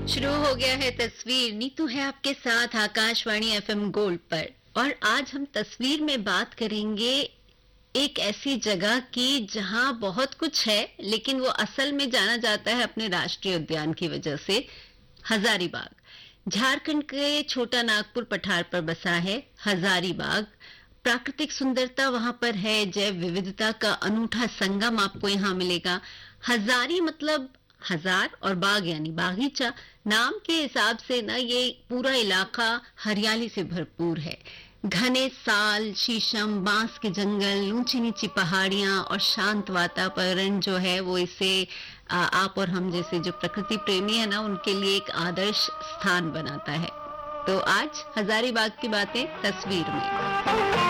शुरू हो गया है तस्वीर। नीतू है आपके साथ आकाशवाणी एफएम गोल्ड पर। और आज हम तस्वीर में बात करेंगे एक ऐसी जगह की जहां बहुत कुछ है, लेकिन वो असल में जाना जाता है अपने राष्ट्रीय उद्यान की वजह से। हजारीबाग झारखंड के छोटा नागपुर पठार पर बसा है हजारीबाग। प्राकृतिक सुंदरता वहां पर है, जैव विविधता का अनूठा संगम आपको यहाँ मिलेगा। हजारी मतलब हजार और बाग यानी बागीचा। नाम के हिसाब से ना ये पूरा इलाका हरियाली से भरपूर है। घने साल, शीशम, बांस के जंगल, ऊंची नीची पहाड़ियां और शांत वातावरण जो है वो इसे आप और हम जैसे जो प्रकृति प्रेमी है ना उनके लिए एक आदर्श स्थान बनाता है। तो आज हजारीबाग की बातें तस्वीर में।